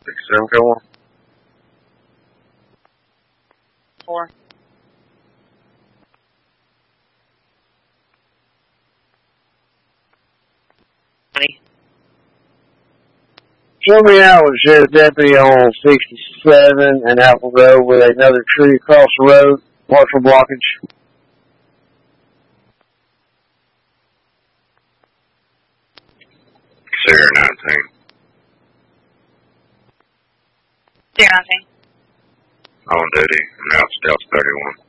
67, go on. 4. Show me out with Sheriff Deputy on 67 and Apple Road with another tree across the road, partial blockage. 019. 019. On duty. I'm out Stealth 31.